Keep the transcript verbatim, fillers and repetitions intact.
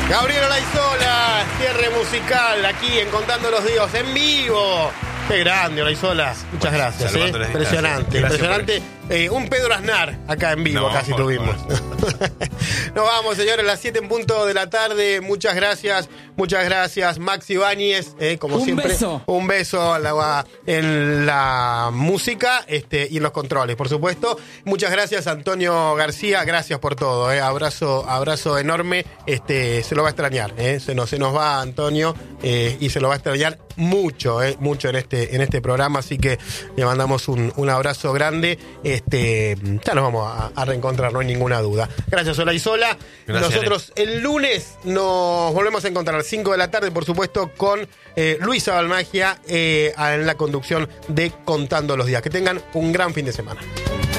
Gabriel Olaizola, cierre musical aquí en Contando los Días en vivo. Qué grande, Olaizola. Muchas Bueno, gracias. ¿eh? Impresionante, gracias impresionante. Eh, un Pedro Aznar acá en vivo No, casi por, tuvimos. por. Nos vamos, señores, a las siete en punto de la tarde. Muchas gracias, muchas gracias. Max Ibáñez, eh, como Un siempre. beso. Un beso en la, en la música este, y en los controles, por supuesto. Muchas gracias, Antonio García. Gracias por todo. Eh. Abrazo, abrazo enorme. Este, se lo va a extrañar. Eh. Se, nos, se nos va Antonio eh, y se lo va a extrañar mucho, eh, mucho en este, en este programa. Así que le mandamos un, un abrazo grande. Este, ya nos vamos a, a reencontrar, no hay ninguna duda. Gracias, Olaizola. Gracias, Nosotros el lunes nos volvemos a encontrar a las cinco de la tarde, por supuesto, con eh, Luisa Balmagia eh, en la conducción de Contando los Días. Que tengan un gran fin de semana.